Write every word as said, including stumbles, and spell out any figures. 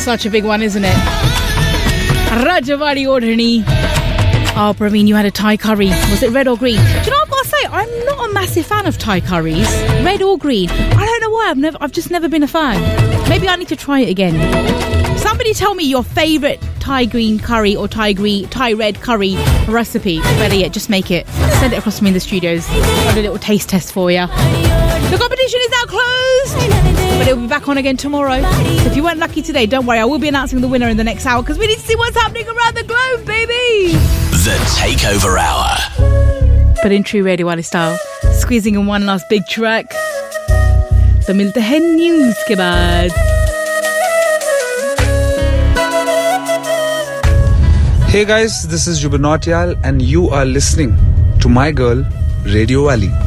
such a big one, isn't it? Rajawadi Odhani. Oh, Praveen, you had a Thai curry. Was it red or green? Do you know what I've got to say? I'm not a massive fan of Thai curries, red or green. I don't know why. I've never. I've just never been a fan. Maybe I need to try it again. Somebody tell me your favourite Thai green curry or Thai green, Thai red curry recipe. Better yet, just make it. Send it across to me in the studios. I'll do a little taste test for you. The competition is now closed, but it'll be back on again tomorrow. So if you weren't lucky today, don't worry. I will be announcing the winner in the next hour because we need to see what's happening around the globe, baby. The Takeover Hour. But in true Radio Wali style, squeezing in one last big track. So milte hain news ke baad. Hey guys, this is Jubin Nautiyal and you are listening to my girl, Radio Wali.